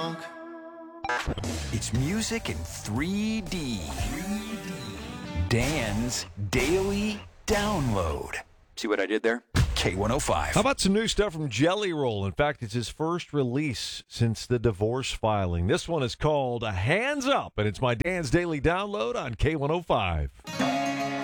It's music in 3D. Dan's Daily Download. See what I did there? K105. How about some new stuff from Jelly Roll? In fact, it's his first release since the divorce filing. This one is called Hands Up, and it's my Dan's Daily Download on K105.